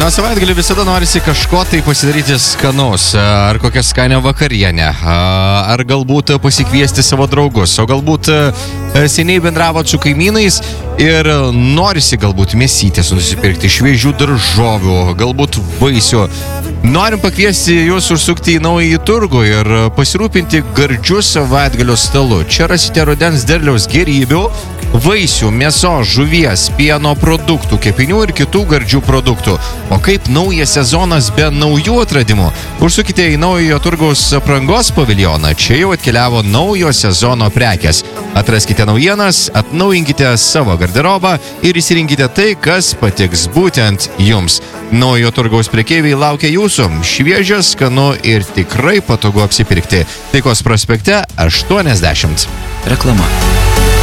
Na, savaitgalį visada norisi kažko tai pasidaryti skanaus, ar kokią skanę vakarienę, ar galbūt pasikviesti savo draugus, o galbūt seniai bendravot su kaimynais ir norisi galbūt mėsytės nusipirkti, šviežių daržovių, galbūt vaisių. Norim pakviesti jūs užsukti į naująjį turgų ir pasirūpinti gardžiu savaitgalio stalu. Čia rasite rudens derliaus gėrybių, vaisių, mėsos, žuvies, pieno produktų, kepinių ir kitų gardžių produktų. O kaip naujas sezonas be naujų atradimų? Užsukite į naujojo turgaus aprangos paviljoną. Čia jau atkeliavo naujo sezono prekės. Atraskite naujienas, atnaujinkite savo garderobą ir įsirinkite tai, kas patiks būtent jums. Naujojo turgaus prekeiviai laukia jūsų. Šviežia, skanu ir tikrai patogu apsipirkti. Taikos prospekte 80. Reklama.